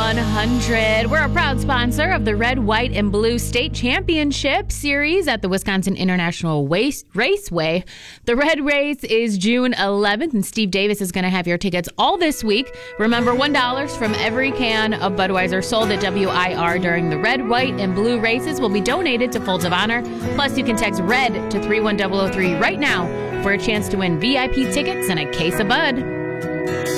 100. We're a proud sponsor of the Red, White, and Blue State Championship Series at the Wisconsin International Raceway. The Red Race is June 11th, and Steve Davis is going to have your tickets all this week. Remember, $1 from every can of Budweiser sold at WIR during the Red, White, and Blue races will be donated to Folds of Honor. Plus, you can text RED to 31003 right now for a chance to win VIP tickets and a case of Bud.